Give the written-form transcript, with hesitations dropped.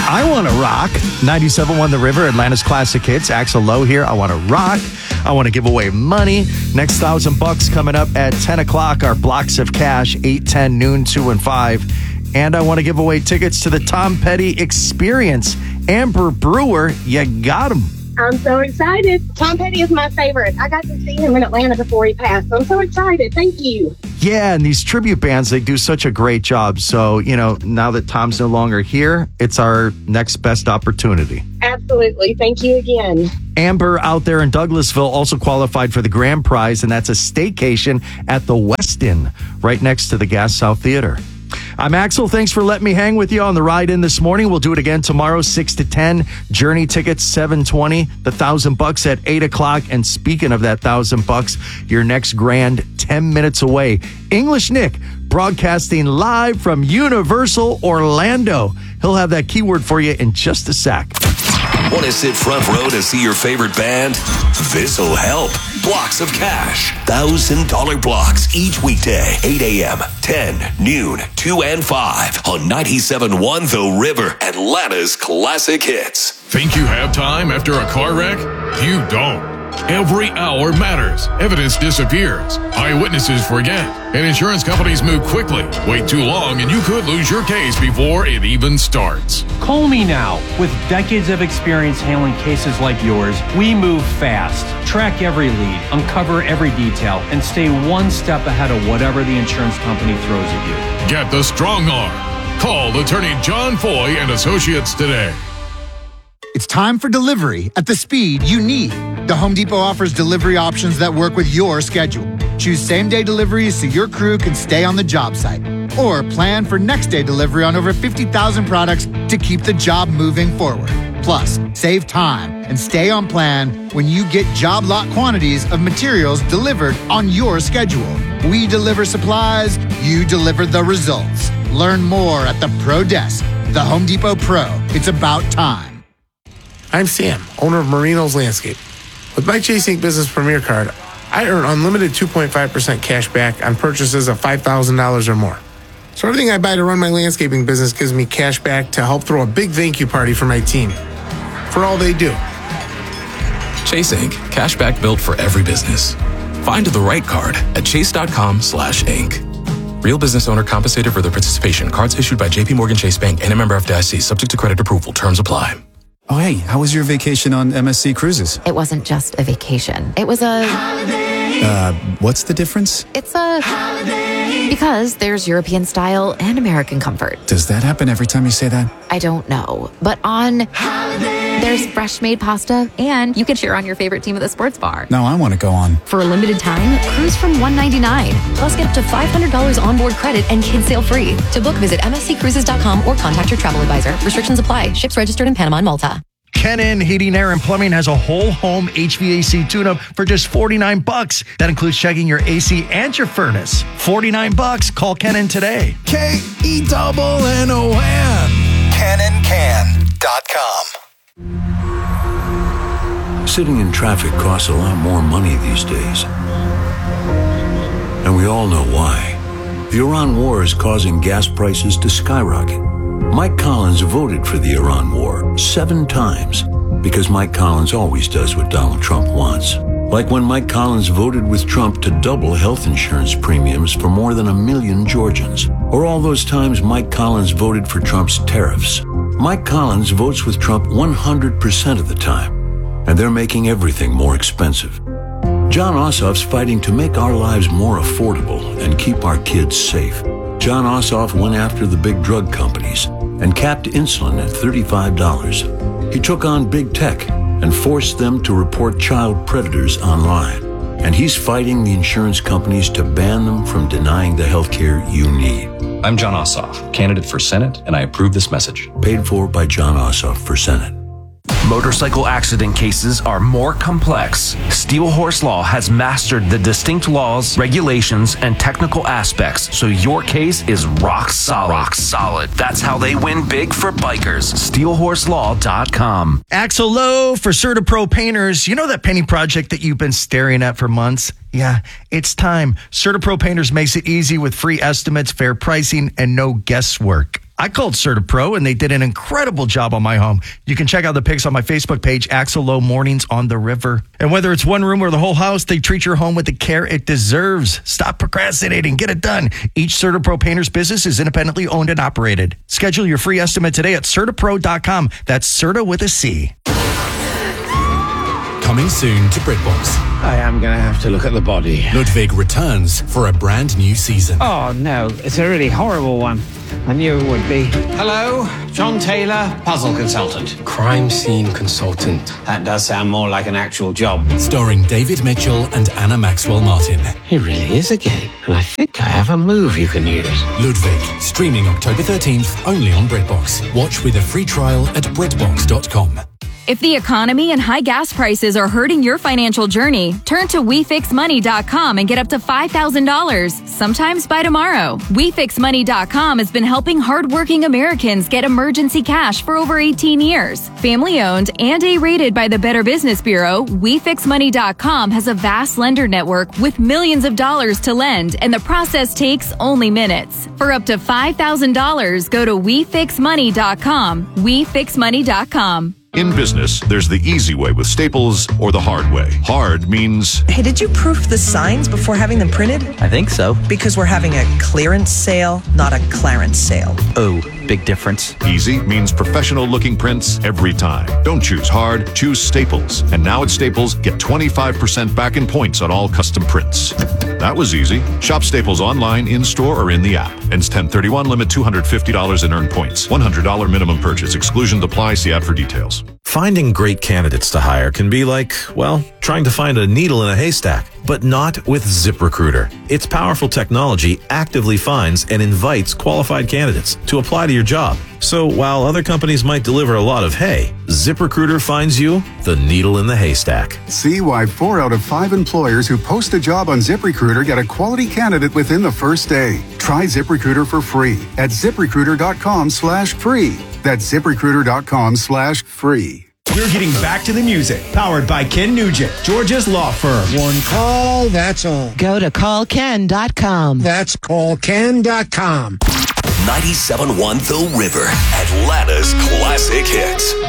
I want to rock. 97.1 The River, Atlanta's classic hits. Axel Lowe here. I want to rock. I want to give away money. Next $1,000 coming up at 10 o'clock. Our blocks of cash, 8, 10, noon, 2, and 5. And I want to give away tickets to the Tom Petty Experience. Amber Brewer, you got them. I'm so excited. Tom Petty is my favorite. I got to see him in Atlanta before he passed. I'm so excited. Thank you. Yeah, and these tribute bands, they do such a great job. So, now that Tom's no longer here, it's our next best opportunity. Absolutely. Thank you again. Amber out there in Douglasville also qualified for the grand prize, and that's a staycation at the Westin right next to the Gas South Theater. I'm Axel. Thanks for letting me hang with you on the ride in this morning. We'll do it again tomorrow, 6 to 10. Journey tickets, $720. The $1,000 at 8 o'clock. And speaking of that $1,000, your next grand 10 minutes away. English Nick broadcasting live from Universal Orlando. He'll have that keyword for you in just a sec. Want to sit front row to see your favorite band? This'll help. Blocks of cash. $1,000 blocks each weekday, 8 a.m., 10, noon, 2, and 5 on 97.1 The River, Atlanta's classic hits. Think you have time after a car wreck? You don't. Every hour matters. Evidence disappears. Eyewitnesses forget. And insurance companies move quickly. Wait too long and you could lose your case before it even starts. Call me now. With decades of experience handling cases like yours, we move fast. Track every lead, uncover every detail, and stay one step ahead of whatever the insurance company throws at you. Get the strong arm. Call attorney John Foy and Associates today. It's time for delivery at the speed you need. The Home Depot offers delivery options that work with your schedule. Choose same-day deliveries so your crew can stay on the job site. Or plan for next-day delivery on over 50,000 products to keep the job moving forward. Plus, save time and stay on plan when you get job lot quantities of materials delivered on your schedule. We deliver supplies, you deliver the results. Learn more at the Pro Desk. The Home Depot Pro. It's about time. I'm Sam, owner of Marino's Landscape. With my Chase Ink Business Premier Card, I earn unlimited 2.5% cash back on purchases of $5,000 or more. So everything I buy to run my landscaping business gives me cash back to help throw a big thank you party for my team. For all they do. Chase Ink. Cash back built for every business. Find the right card at chase.com/ink. Real business owner compensated for their participation. Cards issued by JP Morgan Chase Bank and a member FDIC. Subject to credit approval. Terms apply. Oh, hey, how was your vacation on MSC Cruises? It wasn't just a vacation. It was a... What's the difference? It's a... Holiday. Because there's European style and American comfort. Does that happen every time you say that? I don't know. But on... Holiday. There's fresh made pasta, and you can cheer on your favorite team at the sports bar. No, I want to go on. For a limited time, cruise from $199. Plus, get up to $500 onboard credit and kids sail free. To book, visit msccruises.com or contact your travel advisor. Restrictions apply. Ships registered in Panama and Malta. Kennan Heating, Air, and Plumbing has a whole home HVAC tune-up for just $49. That includes checking your AC and your furnace. $49. Call Kennan today. KENNON. KennonCan.com. Sitting in traffic costs a lot more money these days. And we all know why. The Iran war is causing gas prices to skyrocket. Mike Collins voted for the Iran war 7 times because Mike Collins always does what Donald Trump wants. Like when Mike Collins voted with Trump to double health insurance premiums for more than 1 million Georgians. Or all those times Mike Collins voted for Trump's tariffs. Mike Collins votes with Trump 100% of the time. And they're making everything more expensive. John Ossoff's fighting to make our lives more affordable and keep our kids safe. John Ossoff went after the big drug companies and capped insulin at $35. He took on big tech and forced them to report child predators online. And he's fighting the insurance companies to ban them from denying the health care you need. I'm John Ossoff, candidate for Senate, and I approve this message. Paid for by John Ossoff for Senate. Motorcycle accident cases are more complex. Steel Horse Law has mastered the distinct laws, regulations, and technical aspects, so your case is rock solid. Rock solid. That's how they win big for bikers. SteelHorseLaw.com. Axel Lowe for CertaPro Painters. You know that painting project that you've been staring at for months? Yeah, it's time. CertaPro Painters makes it easy with free estimates, fair pricing, and no guesswork. I called CertaPro, and they did an incredible job on my home. You can check out the pics on my Facebook page, Axel Lowe Mornings on the River. And whether it's one room or the whole house, they treat your home with the care it deserves. Stop procrastinating. Get it done. Each CertaPro painter's business is independently owned and operated. Schedule your free estimate today at CertaPro.com. That's Certa with a C. Coming soon to BritBox. I am going to have to look at the body. Ludwig returns for a brand new season. Oh, no. It's a really horrible one. I knew it would be. Hello, John Taylor, puzzle consultant. Crime scene consultant. That does sound more like an actual job. Starring David Mitchell and Anna Maxwell Martin. He really is a game, and I think I have a move you can use. Ludwig, streaming October 13th, only on BritBox. Watch with a free trial at BritBox.com. If the economy and high gas prices are hurting your financial journey, turn to WeFixMoney.com and get up to $5,000, sometimes by tomorrow. WeFixMoney.com has been helping hardworking Americans get emergency cash for over 18 years. Family-owned and A-rated by the Better Business Bureau, WeFixMoney.com has a vast lender network with millions of dollars to lend, and the process takes only minutes. For up to $5,000, go to WeFixMoney.com. WeFixMoney.com. In business, there's the easy way with Staples or the hard way. Hard means... Hey, did you proof the signs before having them printed? I think so. Because we're having a clearance sale, not a clarence sale. Oh, big difference. Easy means professional-looking prints every time. Don't choose hard, choose Staples. And now at Staples, get 25% back in points on all custom prints. That was easy. Shop Staples online, in-store, or in the app. Ends 10/31, limit $250 in earned points. $100 minimum purchase. Exclusions apply. See ad for details. Finding great candidates to hire can be like, well, trying to find a needle in a haystack, but not with ZipRecruiter. Its powerful technology actively finds and invites qualified candidates to apply to your job. So while other companies might deliver a lot of hay, ZipRecruiter finds you the needle in the haystack. See why 4 out of 5 employers who post a job on ZipRecruiter get a quality candidate within the first day. Try ZipRecruiter for free at ZipRecruiter.com/free. That's ZipRecruiter.com/free. We're getting back to the music. Powered by Ken Nugent, Georgia's law firm. One call, that's all. Go to callken.com. That's callken.com. 97.1 The River, Atlanta's classic hits.